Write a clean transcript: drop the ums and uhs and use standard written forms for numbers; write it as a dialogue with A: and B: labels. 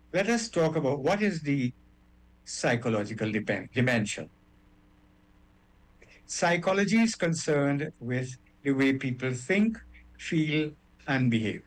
A: Let us talk about what is the psychological dimension. Psychology is concerned with the way people think, feel, and behave.